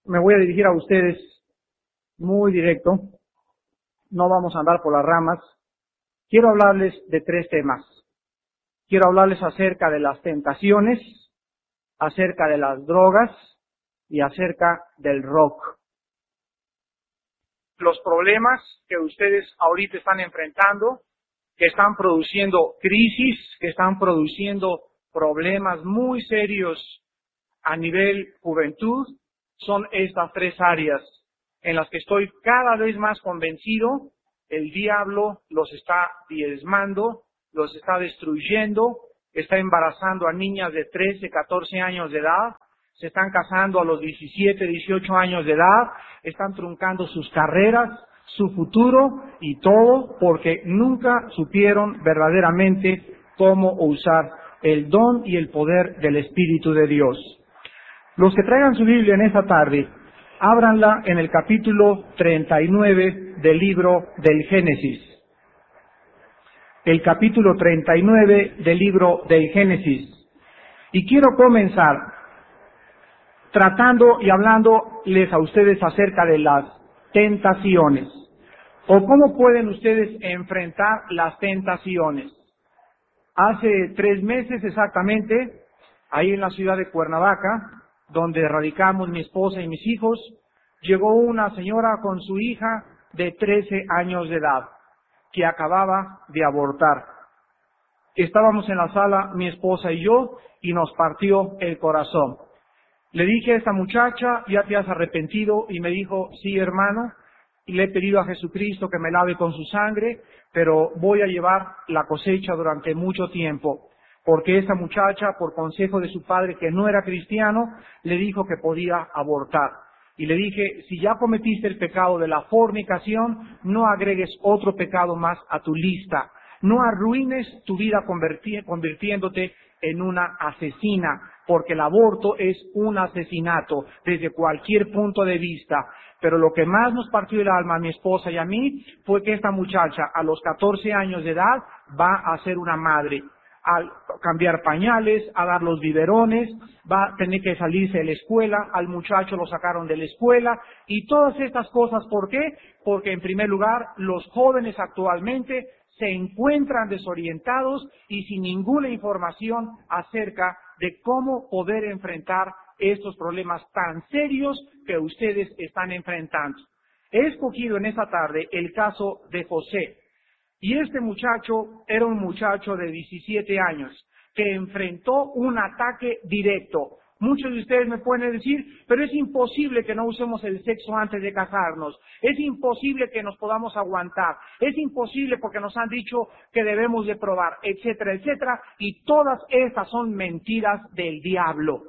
me voy a dirigir a ustedes muy directo. No vamos a andar por las ramas. Quiero hablarles de 3 temas. Quiero hablarles acerca de las tentaciones, acerca de las drogas y acerca del rock. Los problemas que ustedes ahorita están enfrentando, que están produciendo crisis, que están produciendo problemas muy serios a nivel juventud, son estas 3 áreas en las que estoy cada vez más convencido. El diablo los está diezmando, los está destruyendo, está embarazando a niñas de 13, 14 años de edad, se están casando a los 17, 18 años de edad, están truncando sus carreras, su futuro y todo porque nunca supieron verdaderamente cómo usar el don y el poder del Espíritu de Dios. Los que traigan su Biblia en esta tarde, ábranla en el capítulo 39 del libro del Génesis. El capítulo 39 del libro del Génesis. Y quiero comenzar tratando y hablándoles a ustedes acerca de las tentaciones. O cómo pueden ustedes enfrentar las tentaciones. Hace 3 meses exactamente, ahí en la ciudad de Cuernavaca, donde radicamos mi esposa y mis hijos, llegó una señora con su hija de 13 años de edad, que acababa de abortar. Estábamos en la sala, mi esposa y yo, y nos partió el corazón. Le dije a esta muchacha, ¿ya te has arrepentido? Y me dijo, sí, hermano, y le he pedido a Jesucristo que me lave con su sangre, pero voy a llevar la cosecha durante mucho tiempo. Porque esa muchacha, por consejo de su padre, que no era cristiano, le dijo que podía abortar. Y le dije, si ya cometiste el pecado de la fornicación, no agregues otro pecado más a tu lista. No arruines tu vida convirtiéndote en una asesina, porque el aborto es un asesinato desde cualquier punto de vista. Pero lo que más nos partió el alma a mi esposa y a mí fue que esta muchacha, a los 14 años de edad, va a ser una madre. A cambiar pañales, a dar los biberones, va a tener que salirse de la escuela, al muchacho lo sacaron de la escuela, y todas estas cosas, ¿por qué? Porque en primer lugar, los jóvenes actualmente se encuentran desorientados y sin ninguna información acerca de cómo poder enfrentar estos problemas tan serios que ustedes están enfrentando. He escogido en esta tarde el caso de José. Y este muchacho era un muchacho de 17 años que enfrentó un ataque directo. Muchos de ustedes me pueden decir, pero es imposible que no usemos el sexo antes de casarnos. Es imposible que nos podamos aguantar. Es imposible porque nos han dicho que debemos de probar, etcétera, etcétera. Y todas estas son mentiras del diablo.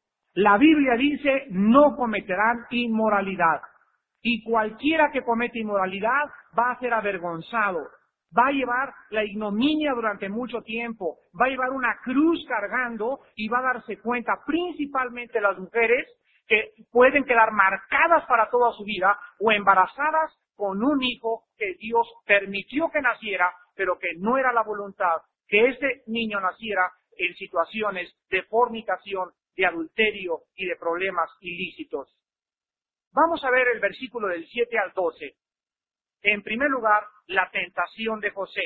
La Biblia dice, no cometerán inmoralidad. Y cualquiera que comete inmoralidad va a ser avergonzado. Va a llevar la ignominia durante mucho tiempo, va a llevar una cruz cargando y va a darse cuenta, principalmente las mujeres, que pueden quedar marcadas para toda su vida o embarazadas con un hijo que Dios permitió que naciera, pero que no era la voluntad, que ese niño naciera en situaciones de fornicación, de adulterio y de problemas ilícitos. Vamos a ver el versículo del 7 al 12. En primer lugar, la tentación de José.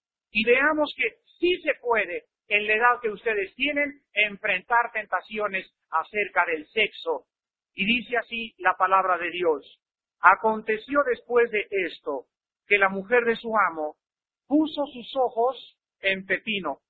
Y veamos que sí se puede, en la edad que ustedes tienen, enfrentar tentaciones acerca del sexo. Y dice así la palabra de Dios. Aconteció después de esto, que la mujer de su amo puso sus ojos en Pepino,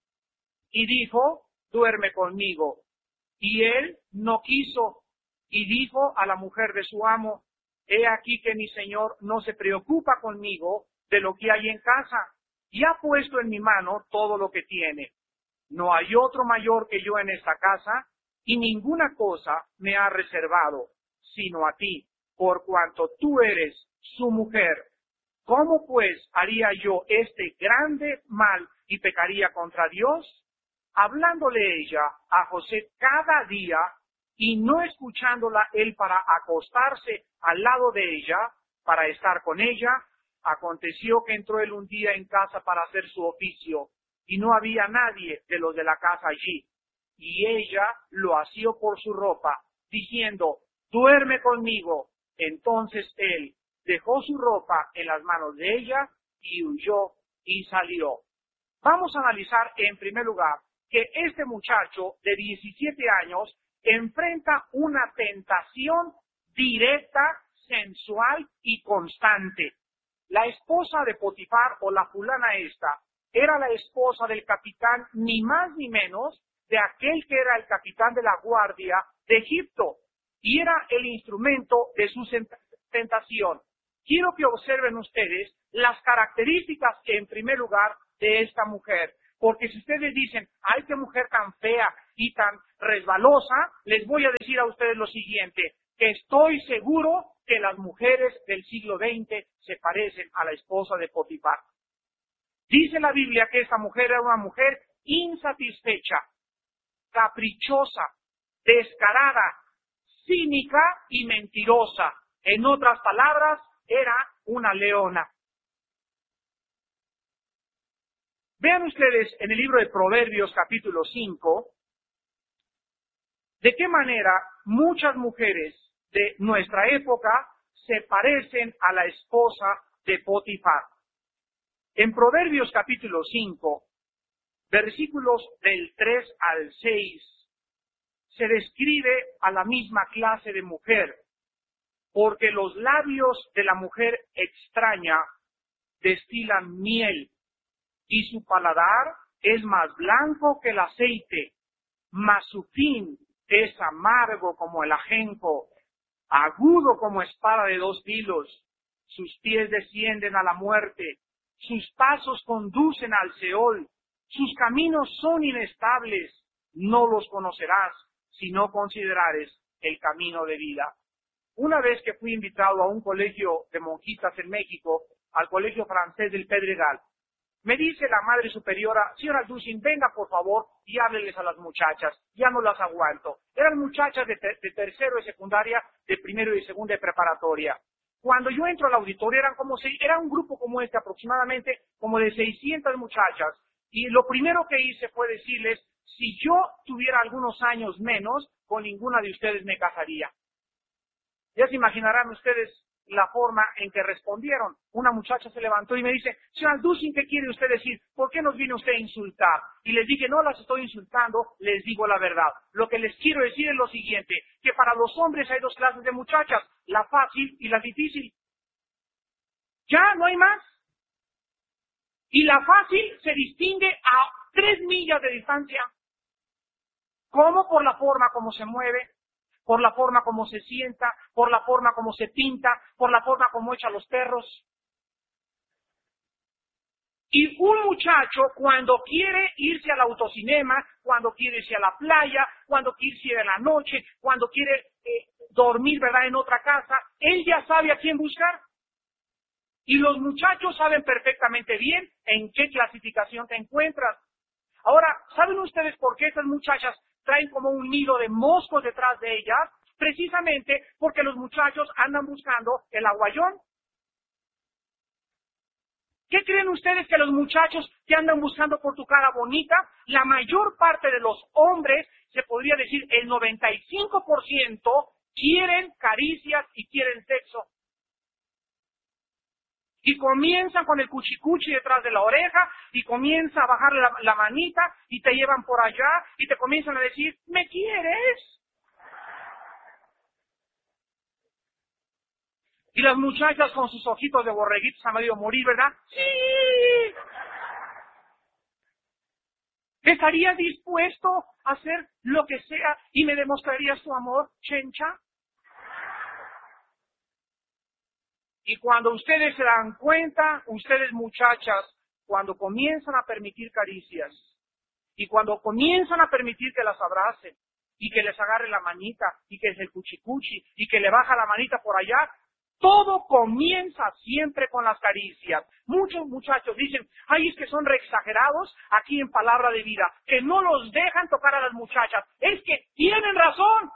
y dijo, duerme conmigo. Y él no quiso, y dijo a la mujer de su amo, he aquí que mi señor no se preocupa conmigo de lo que hay en casa, y ha puesto en mi mano todo lo que tiene. No hay otro mayor que yo en esta casa, y ninguna cosa me ha reservado, sino a ti, por cuanto tú eres su mujer. ¿Cómo pues haría yo este grande mal y pecaría contra Dios? Hablándole ella a José cada día, y no escuchándola él para acostarse al lado de ella, para estar con ella, aconteció que entró él un día en casa para hacer su oficio, y no había nadie de los de la casa allí. Y ella lo asió por su ropa, diciendo, duerme conmigo. Entonces él dejó su ropa en las manos de ella y huyó y salió. Vamos a analizar en primer lugar que este muchacho de 17 años enfrenta una tentación directa, sensual y constante. La esposa de Potifar, o la fulana esta, era la esposa del capitán, ni más ni menos, de aquel que era el capitán de la guardia de Egipto, y era el instrumento de su tentación. Quiero que observen ustedes las características, en primer lugar, de esta mujer. Porque si ustedes dicen, ¡ay, qué mujer tan fea y tan resbalosa!, les voy a decir a ustedes lo siguiente, que estoy seguro que las mujeres del siglo XX se parecen a la esposa de Potifar. Dice la Biblia que esta mujer era una mujer insatisfecha, caprichosa, descarada, cínica y mentirosa. En otras palabras, era una leona. Vean ustedes en el libro de Proverbios capítulo 5, de qué manera muchas mujeres de nuestra época se parecen a la esposa de Potifar. En Proverbios capítulo 5, versículos del 3 al 6, se describe a la misma clase de mujer, porque los labios de la mujer extraña destilan miel, y su paladar es más blanco que el aceite, mas su fin es amargo como el ajenjo, agudo como espada de dos filos. Sus pies descienden a la muerte, sus pasos conducen al Seol, sus caminos son inestables. No los conocerás si no considerares el camino de vida. Una vez que fui invitado a un colegio de monjitas en México, al colegio francés del Pedregal, me dice la madre superiora, señora Dussin, venga por favor y hábleles a las muchachas, ya no las aguanto. Eran muchachas de tercero de secundaria, de primero y de segundo de preparatoria. Cuando yo entro al auditorio era un grupo como este, aproximadamente como de 600 muchachas, y lo primero que hice fue decirles, si yo tuviera algunos años menos, con ninguna de ustedes me casaría. Ya se imaginarán ustedes la forma en que respondieron. Una muchacha se levantó y me dice, señora Dussin, ¿qué quiere usted decir? ¿Por qué nos viene usted a insultar? Y les dije, no las estoy insultando, les digo la verdad. Lo que les quiero decir es lo siguiente, que para los hombres hay dos clases de muchachas, la fácil y la difícil. Ya, no hay más. Y la fácil se distingue a 3 millas de distancia. ¿Cómo? Por la forma como se mueve, por la forma como se sienta, por la forma como se pinta, por la forma como echa los perros. Y un muchacho, cuando quiere irse al autocinema, cuando quiere irse a la playa, cuando quiere irse a la noche, cuando quiere dormir, ¿verdad?, en otra casa, él ya sabe a quién buscar. Y los muchachos saben perfectamente bien en qué clasificación te encuentras. Ahora, ¿saben ustedes por qué estas muchachas traen como un nido de moscos detrás de ellas? Precisamente porque los muchachos andan buscando el aguayón. ¿Qué creen ustedes que los muchachos que andan buscando por tu cara bonita, la mayor parte de los hombres, se podría decir el 95%, quieren caricias y quieren sexo? Y comienzan con el cuchicuchi detrás de la oreja, y comienza a bajarle la manita, y te llevan por allá, y te comienzan a decir, ¿me quieres? Y las muchachas con sus ojitos de borreguitos a medio morir, ¿verdad? ¡Sí! ¿Estarías dispuesto a hacer lo que sea y me demostrarías tu amor, chencha? Y cuando ustedes se dan cuenta, ustedes muchachas, cuando comienzan a permitir caricias, y cuando comienzan a permitir que las abracen, y que les agarre la manita, y que es el cuchicuchi, y que le baja la manita por allá, todo comienza siempre con las caricias. Muchos muchachos dicen, ay, es que son re exagerados aquí en Palabra de Vida, que no los dejan tocar a las muchachas. Es que tienen razón.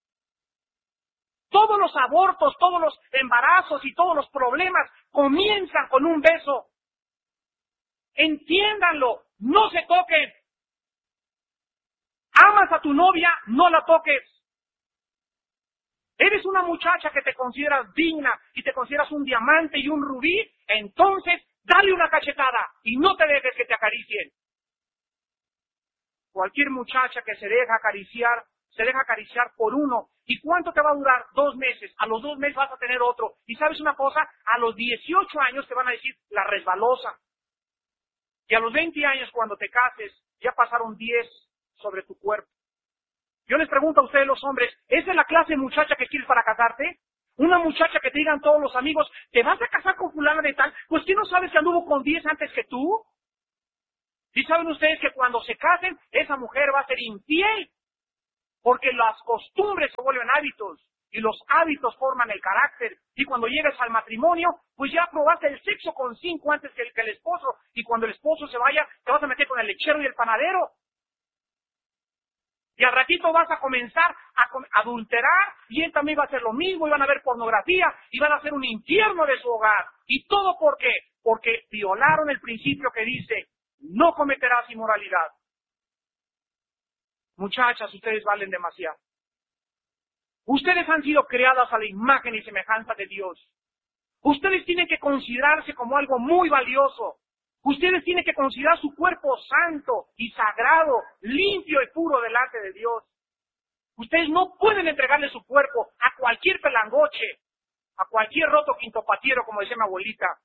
Todos los abortos, todos los embarazos y todos los problemas comienzan con un beso. Entiéndanlo, no se toquen. Amas a tu novia, no la toques. Eres una muchacha que te consideras digna y te consideras un diamante y un rubí, entonces dale una cachetada y no te dejes que te acaricien. Cualquier muchacha que se deja acariciar por uno. ¿Y cuánto te va a durar? 2 meses. A los 2 meses vas a tener otro. Y ¿sabes una cosa? A los 18 años te van a decir la resbalosa. Y a los 20 años, cuando te cases, ya pasaron 10 sobre tu cuerpo. Yo les pregunto a ustedes los hombres, ¿esa es la clase de muchacha que quieres para casarte? Una muchacha que te digan todos los amigos, ¿te vas a casar con fulana de tal? Pues ¿qué no sabes que anduvo con 10 antes que tú? ¿Y saben ustedes que cuando se casen, esa mujer va a ser infiel? Porque las costumbres se vuelven hábitos, y los hábitos forman el carácter. Y cuando llegues al matrimonio, pues ya probaste el sexo con 5 antes que el esposo, y cuando el esposo se vaya, te vas a meter con el lechero y el panadero. Y al ratito vas a comenzar a adulterar, y él también va a hacer lo mismo, y van a ver pornografía, y van a hacer un infierno de su hogar. ¿Y todo por qué? Porque violaron el principio que dice, no cometerás inmoralidad. Muchachas, ustedes valen demasiado. Ustedes han sido creadas a la imagen y semejanza de Dios. Ustedes tienen que considerarse como algo muy valioso. Ustedes tienen que considerar su cuerpo santo y sagrado, limpio y puro delante de Dios. Ustedes no pueden entregarle su cuerpo a cualquier pelangoche, a cualquier roto quintopatiero, como decía mi abuelita.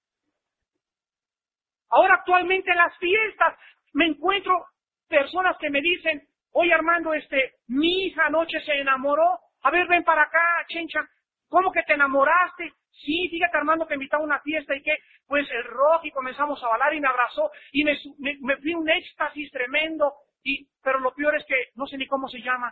Ahora actualmente en las fiestas me encuentro personas que me dicen, oye Armando, mi hija anoche se enamoró. A ver, ven para acá, chencha. ¿Cómo que te enamoraste? Sí, fíjate Armando que invitaba a una fiesta y que, pues el rock y comenzamos a bailar y me abrazó y me fui un éxtasis tremendo. Pero lo peor es que no sé ni cómo se llama.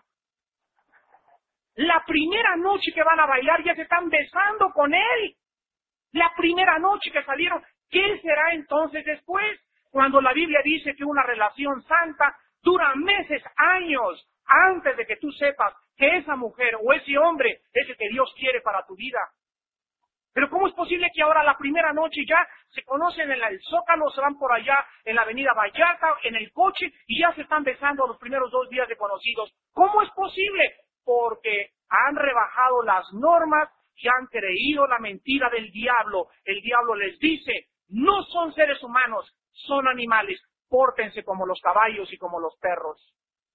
La primera noche que van a bailar ya se están besando con él. La primera noche que salieron, ¿qué será entonces después? Cuando la Biblia dice que una relación santa dura meses, años, antes de que tú sepas que esa mujer o ese hombre es el que Dios quiere para tu vida. Pero ¿cómo es posible que ahora la primera noche ya se conocen en el Zócalo, se van por allá en la avenida Vallarta, en el coche, y ya se están besando los primeros 2 días de conocidos? ¿Cómo es posible? Porque han rebajado las normas y han creído la mentira del diablo. El diablo les dice, no son seres humanos, son animales, pórtense como los caballos y como los perros.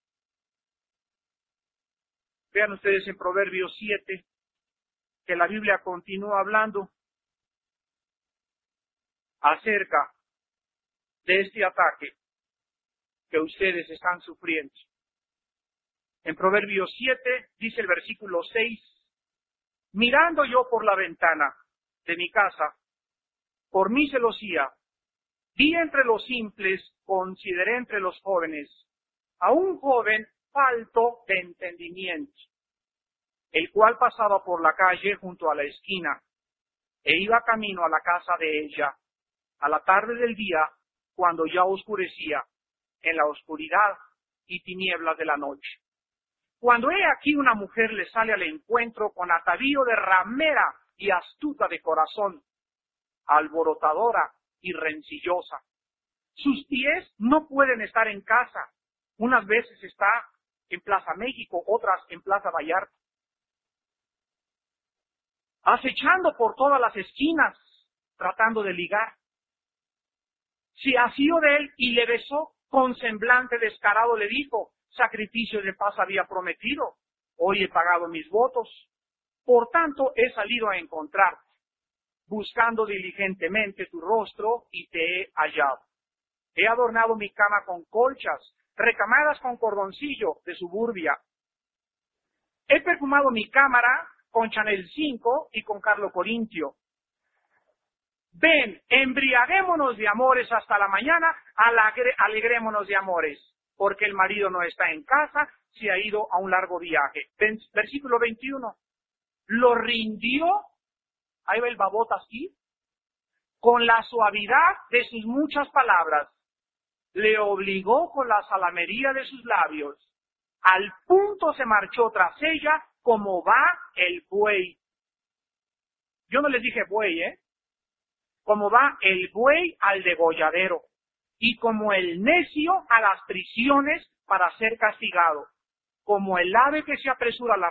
Vean ustedes en Proverbios 7, que la Biblia continúa hablando acerca de este ataque que ustedes están sufriendo. En Proverbios 7 dice el versículo 6, mirando yo por la ventana de mi casa, por mi celosía, vi entre los simples, consideré entre los jóvenes, a un joven falto de entendimiento, el cual pasaba por la calle junto a la esquina, e iba camino a la casa de ella, a la tarde del día, cuando ya oscurecía, en la oscuridad y tinieblas de la noche. Cuando he aquí una mujer le sale al encuentro con atavío de ramera y astuta de corazón, alborotadora y rencillosa. Sus pies no pueden estar en casa. Unas veces está en Plaza México, otras en Plaza Vallarta. Acechando por todas las esquinas, tratando de ligar. Se asió de él y le besó, con semblante descarado le dijo, sacrificio de paz había prometido, hoy he pagado mis votos. Por tanto he salido a encontrarte, buscando diligentemente tu rostro y te he hallado. He adornado mi cama con colchas, recamadas con cordoncillo de suburbia. He perfumado mi cámara con Chanel 5 y con Carlo Corintio. Ven, embriaguémonos de amores hasta la mañana, alegrémonos de amores, porque el marido no está en casa, se ha ido a un largo viaje. Versículo 21. Lo rindió, ahí va el babotas aquí, con la suavidad de sus muchas palabras. Le obligó con la salamería de sus labios. Al punto se marchó tras ella como va el buey. Yo no les dije buey, Como va el buey al degolladero y como el necio a las prisiones para ser castigado. Como el ave que se apresura a la red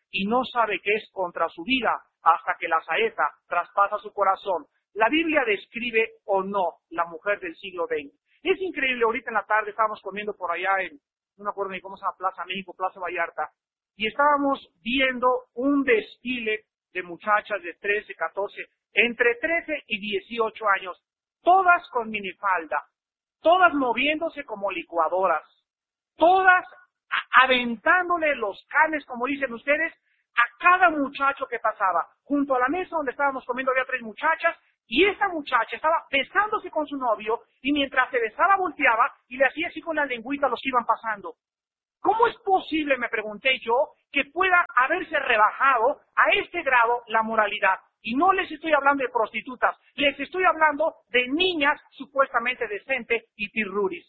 y no sabe que es contra su vida hasta que la saeta traspasa su corazón. La Biblia describe o no la mujer del siglo XX. Es increíble, ahorita en la tarde estábamos comiendo por allá no me acuerdo ni cómo se llama, Plaza México, Plaza Vallarta, y estábamos viendo un desfile de muchachas de 13, 14, entre 13 y 18 años, todas con minifalda, todas moviéndose como licuadoras, todas aventándole los canes, como dicen ustedes, a cada muchacho que pasaba. Junto a la mesa donde estábamos comiendo había 3 muchachas, y esa muchacha estaba besándose con su novio, y mientras se besaba volteaba y le hacía así con la lengüita a los que iban pasando. ¿Cómo es posible, me pregunté yo, que pueda haberse rebajado a este grado la moralidad? Y no les estoy hablando de prostitutas, les estoy hablando de niñas supuestamente decentes y tirruris.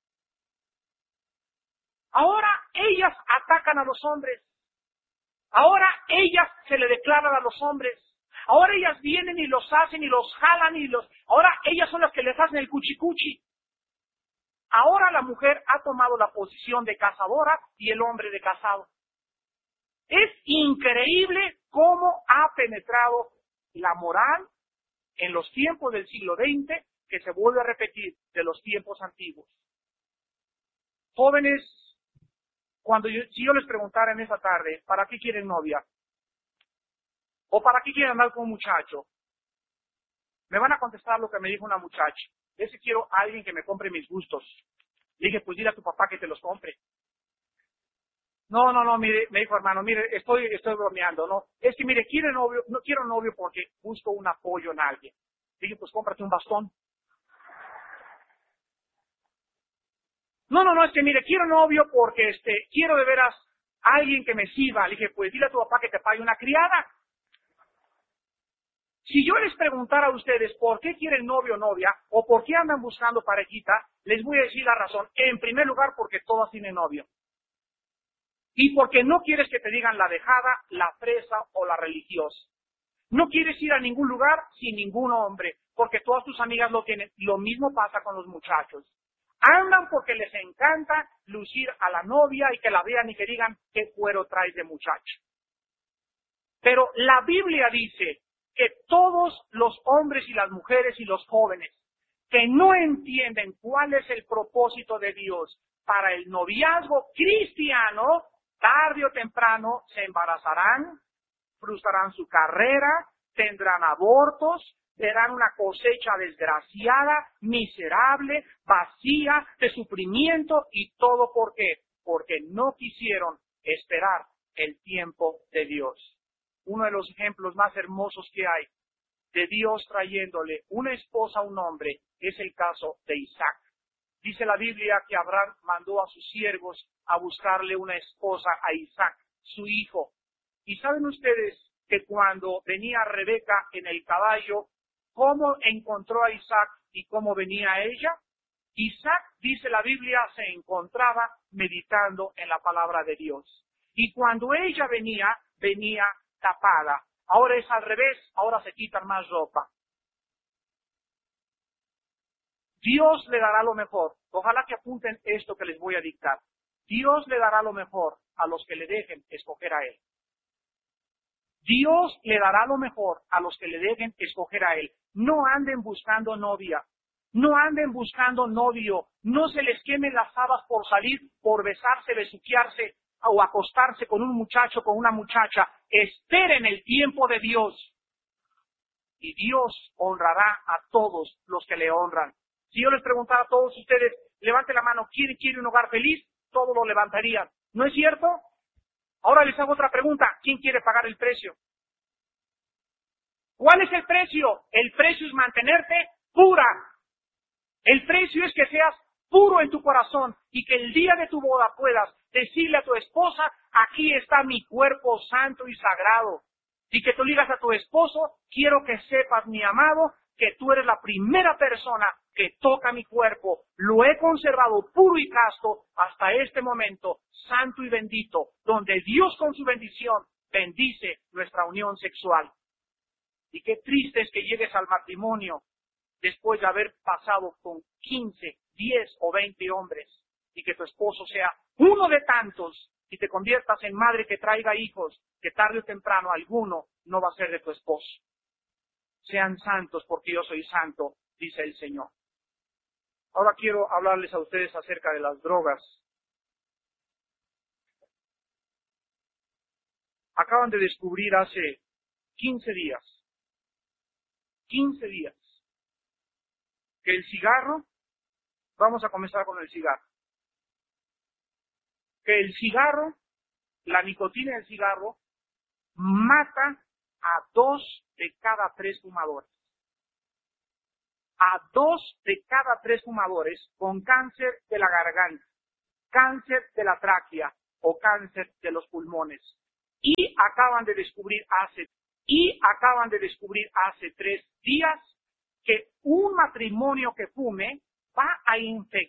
Ahora ellas atacan a los hombres. Ahora ellas se le declaran a los hombres. Ahora ellas vienen y los hacen y los jalan ahora ellas son las que les hacen el cuchicuchi. Ahora la mujer ha tomado la posición de cazadora y el hombre de cazado. Es increíble cómo ha penetrado la moral en los tiempos del siglo XX, que se vuelve a repetir de los tiempos antiguos. Jóvenes, si yo les preguntara en esa tarde, ¿para qué quieren novia? ¿O para qué quieren andar con un muchacho? Me van a contestar lo que me dijo una muchacha. Es que quiero a alguien que me compre mis gustos. Le dije, pues dile a tu papá que te los compre. No, mire, me dijo, hermano, mire, estoy bromeando, ¿no? Es que, mire, no quiero novio porque busco un apoyo en alguien. Le dije, pues cómprate un bastón. No, es que, mire, quiero novio porque, quiero de veras a alguien que me sirva. Le dije, pues dile a tu papá que te pague una criada. Si yo les preguntara a ustedes por qué quieren novio o novia, o por qué andan buscando parejita, les voy a decir la razón. En primer lugar, porque todas tienen novio. Y porque no quieres que te digan la dejada, la fresa o la religiosa. No quieres ir a ningún lugar sin ningún hombre, porque todas tus amigas lo tienen. Lo mismo pasa con los muchachos. Andan porque les encanta lucir a la novia y que la vean y que digan qué cuero traes de muchacho. Pero la Biblia dice que todos los hombres y las mujeres y los jóvenes que no entienden cuál es el propósito de Dios para el noviazgo cristiano, tarde o temprano se embarazarán, frustrarán su carrera, tendrán abortos, verán una cosecha desgraciada, miserable, vacía, de sufrimiento, y todo ¿por qué? Porque no quisieron esperar el tiempo de Dios. Uno de los ejemplos más hermosos que hay de Dios trayéndole una esposa a un hombre es el caso de Isaac. Dice la Biblia que Abraham mandó a sus siervos a buscarle una esposa a Isaac, su hijo. ¿Y saben ustedes que cuando venía Rebeca en el caballo, cómo encontró a Isaac y cómo venía ella? Isaac, dice la Biblia, se encontraba meditando en la palabra de Dios. Y cuando ella venía tapada. Ahora es al revés, ahora se quitan más ropa. Dios le dará lo mejor. Ojalá que apunten esto que les voy a dictar. Dios le dará lo mejor a los que le dejen escoger a Él. Dios le dará lo mejor a los que le dejen escoger a Él. No anden buscando novia. No anden buscando novio. No se les quemen las habas por salir, por besarse, besuquearse o acostarse con un muchacho, con una muchacha. Esperen el tiempo de Dios. Y Dios honrará a todos los que le honran. Si yo les preguntara a todos ustedes, levante la mano, ¿quién quiere un hogar feliz? Todos lo levantarían. ¿No es cierto? Ahora les hago otra pregunta. ¿Quién quiere pagar el precio? ¿Cuál es el precio? El precio es mantenerte pura. El precio es que seas puro en tu corazón y que el día de tu boda puedas decirle a tu esposa, aquí está mi cuerpo santo y sagrado. Y que tú digas a tu esposo, quiero que sepas, mi amado, que tú eres la primera persona que toca mi cuerpo. Lo he conservado puro y casto hasta este momento, santo y bendito, donde Dios con su bendición bendice nuestra unión sexual. Y qué triste es que llegues al matrimonio después de haber pasado con 15, 10 o 20 hombres y que tu esposo sea uno de tantos y te conviertas en madre que traiga hijos, que tarde o temprano alguno no va a ser de tu esposo. Sean santos porque yo soy santo, dice el Señor. Ahora quiero hablarles a ustedes acerca de las drogas. Acaban de descubrir hace 15 días, que el cigarro, vamos a comenzar con el cigarro, que el cigarro, la nicotina del cigarro, mata a 2 de cada 3 fumadores. A 2 de cada 3 fumadores con cáncer de la garganta, cáncer de la tráquea o cáncer de los pulmones. Y acaban de descubrir hace 3 días que un matrimonio que fume va a infectar